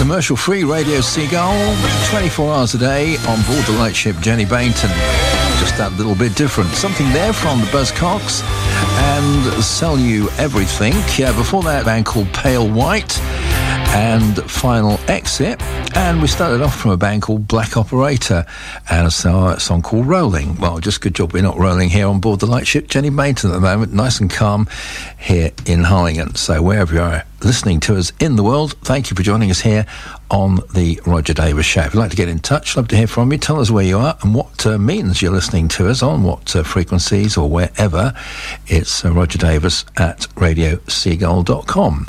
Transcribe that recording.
commercial-free Radio Seagull, 24 hours a day on board the lightship Jenny Bainton. Just that little bit different. Something there from the Buzzcocks and Sell You Everything. Yeah, before that, a band called Pale White and Final Exit. And we started off from a band called Black Operator and a song called Rolling. Well, just good job we're not rolling here on board the lightship Jenny Bainton at the moment. Nice and calm here in Harlingen. So wherever you are listening to us in the world, thank you for joining us here on the Roger Davis Show. If you'd like to get in touch, love to hear from you. Tell us where you are and what means you're listening to us on, what frequencies or wherever. It's Roger Davis at radioseagull.com.